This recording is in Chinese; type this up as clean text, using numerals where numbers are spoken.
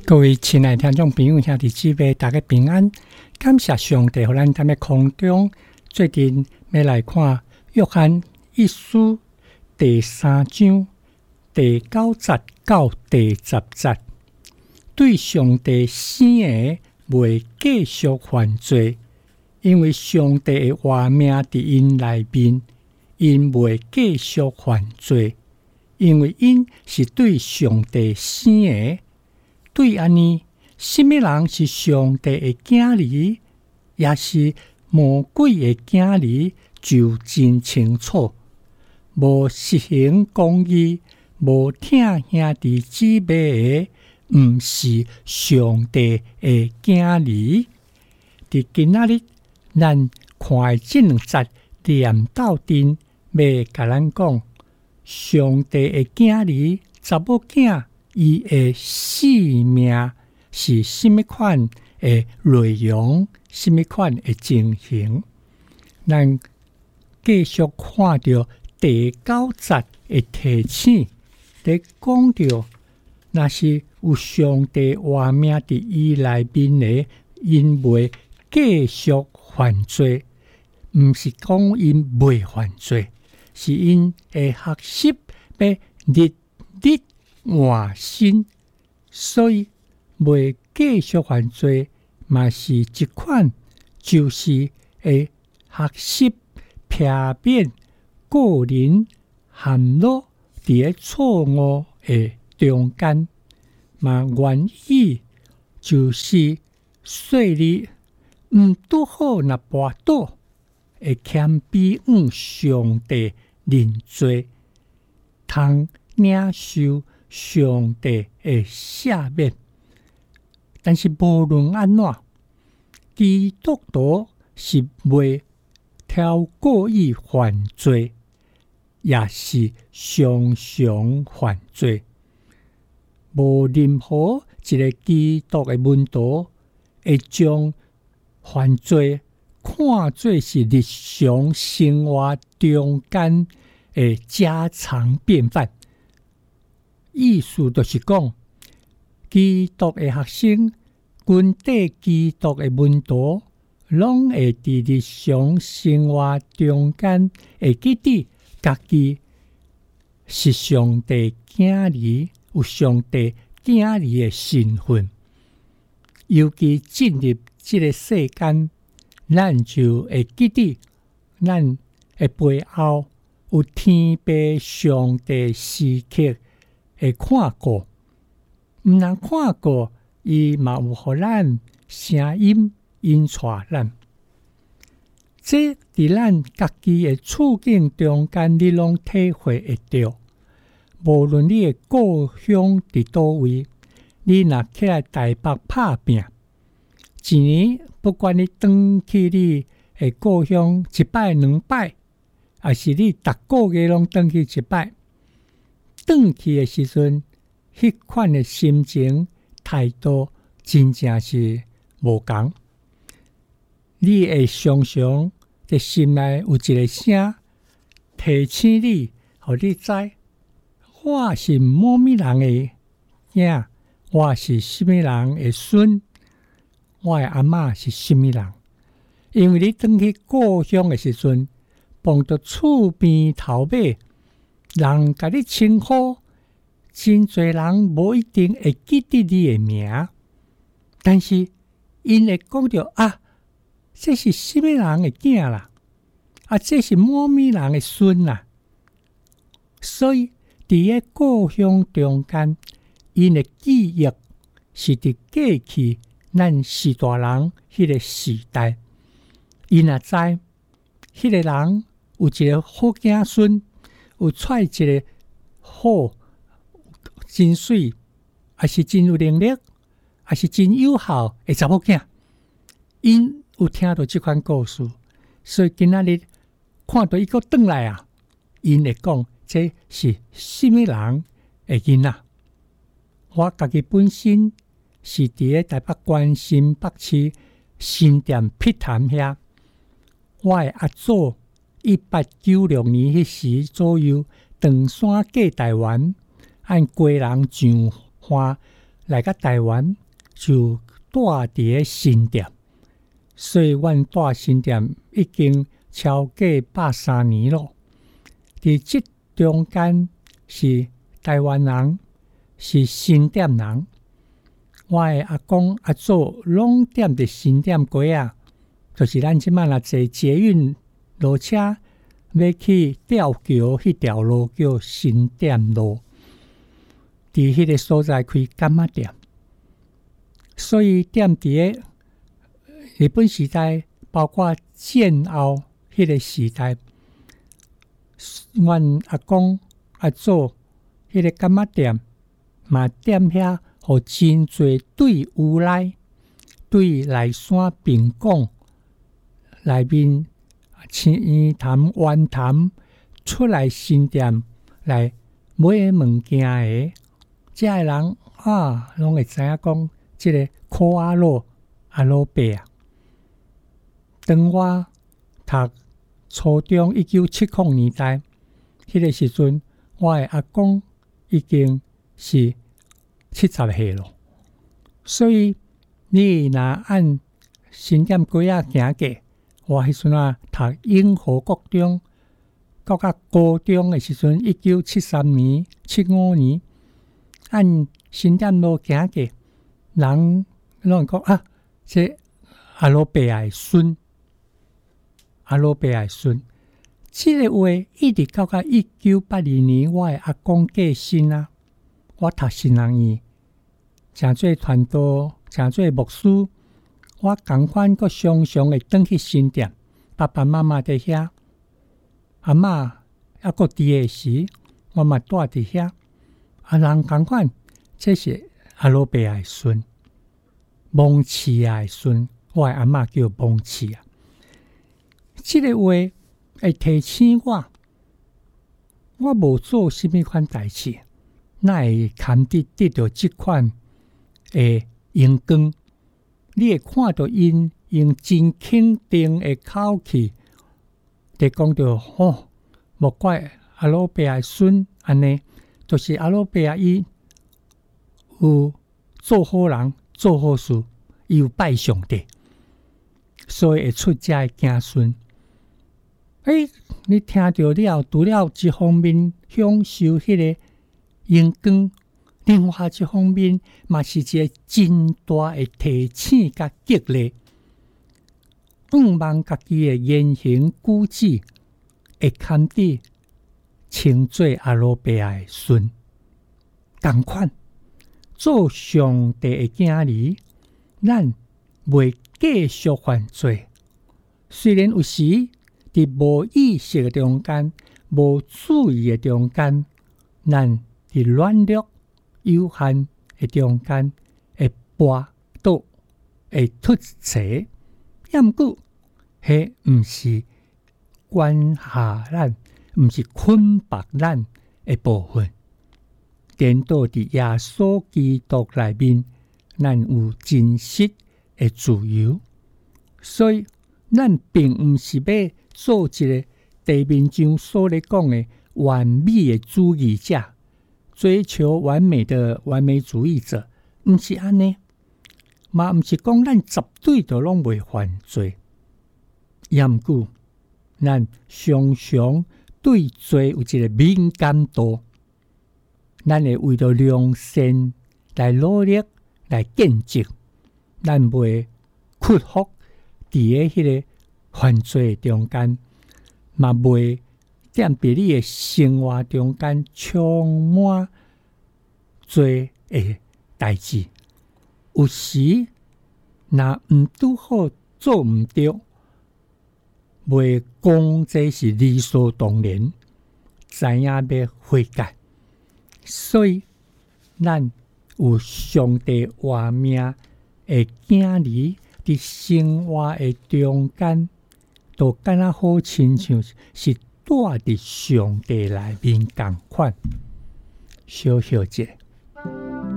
各位亲爱的听众朋友、兄弟姊妹，大家平安！感谢上帝，让咱在空中最近要来看约翰一书第3章第9节到第10节。对上帝生的未继续犯罪，因为上帝的话命在因内面，因未继续犯罪，因为因是对上帝生的。对安尼，什么人是上帝的囝儿，也是魔鬼的囝儿，就真清楚。无实行公义，无听兄弟姊妹的，毋是上帝的囝儿。伫今仔日，咱看这两节念到阵，要甲咱讲，上帝的囝儿，查某囝。伊的性命是什么款的内容？什么款的情形？咱继续看到第9节的提醒，在讲到那是有上帝话命伫伊内面的，因未继续犯罪，毋是讲因未犯罪，是因会学习要日日换新，所以未继续犯罪，嘛是一款，就是会学习避免个人陷落伫错误的中间，嘛原意就是说你毋拄好若跋倒，会谦卑向上帝认罪，通领受上帝的赦免。但是无论安怎，基督徒是未超过意犯罪，也是常常犯罪。无任何一个基督的门徒会将犯罪看作是日常生活中间的家常便饭。意思就是讲，基督的学生、跟底基督的门徒，拢会伫日常生活中间会记得家己是上帝囝儿，有上帝囝儿的身份。尤其进入这个世间，咱就会记得，咱的背后有天父上帝时刻。会看过，毋但看过，伊嘛有互咱声音引带咱。这伫咱家己的处境中间，你拢体会会到。无论你的故乡伫倒位，你若起来台北拍拼，一年不管你转去你的故乡一摆两摆，还是你逐个月拢转去一摆。转去的时阵，迄款的心情态度真正是无同。你会常常在心内有一个声提醒你，互你知我是某物人的囝，我是什么人的孙，我的阿嬷是什么人。因为你转去故乡的时阵，碰到厝边头尾。人甲你称呼，真侪人无一定会记得你的名，但是因会讲到啊，这是什么人的囝啦，啊，这是某物人的孙啦。所以伫个故乡中间，因的记忆是伫过去咱时大人迄个时代，因也知迄个人有一个好囝孙。有带一个好、真水，还是真有能力，还是真有效的查某囝。因有听到这款故事，所以今仔日看到伊个转来啊，因会讲这是什么人的囡仔。我家己本身是伫个台北关心北市新店碧潭遐，我的阿祖。1896年迄时左右，长山过台湾，按归人上花来到台湾就住伫个新店，所以阮住新店已经超过103年咯。伫即中间是台湾人，是新店人。我的阿公阿祖拢踮伫新店街啊，就是咱即摆若坐捷运路车要去吊桥迄条路叫新店路，伫迄个所在开柑仔店。所以踮伫个日本时代，包括战后迄个时代，阮阿公阿祖迄个柑仔店嘛踮遐，互真侪对有来对内山平港内面青潭、湾潭出来新店来买物件的，遮个人啊，拢会知影讲，即个苦阿罗阿罗伯啊。当我读初中1970年代，迄个时阵，我的阿公已经是70岁咯。所以你若按新店街仔行过，我迄阵啊读永和国中，到高中的时阵，1973年、75年，按新店路行过，人拢会讲啊，这阿罗伯的孙，阿罗伯的孙。这个话一直到1982年，我的阿公过身啊，我读新人院，诚做传道，诚做牧师，我同款阁常常会转去新店，爸爸妈妈伫遐，阿嬷还阁伫的时，我嘛住伫遐。啊，人同款，这是阿罗伯的孙，蒙氏的孙，我的阿嬷叫蒙氏啊。这个话会提醒我，我无做什么款代志，哪会堪得到这款的阳光？你会看到因用真肯定的口气，在讲到哦，莫怪阿罗伯的孙安尼，就是阿罗伯伊有做好人、做好事，伊有拜上帝，所以会出遮的子孙。你听到了，除了一方面享受迄个阳光，另外一方面嘛是一个真大的提醒甲激励，望家己的言行举止会堪得称作阿罗伯的孙。同款做上帝的子儿，咱袂继续犯罪，虽然有时伫无意识的中间、无注意的中间，咱伫软弱有限的中间会跋倒、会突袭，也毋过，迄毋是关下咱，毋是捆绑咱的部分。颠倒伫耶稣基督内面，咱有真实的自由。所以，咱并毋是要做一个地面上所咧讲的完美的主义者，追求完美的完美主义者，毋是安尼，嘛毋是讲咱绝对就拢袂犯罪，也毋过，咱常常对罪有一个敏感度，咱会为了良善来努力来见证，咱袂屈服伫个迄个犯罪中间，嘛袂踮伫你的生活中间充满罪的代志。有时若毋拄好做毋对，袂讲这是理所当然，知影要悔改。所以咱有上帝话命的子儿伫生活的中间，都敢若好亲像是住伫上帝内面共款。小小者。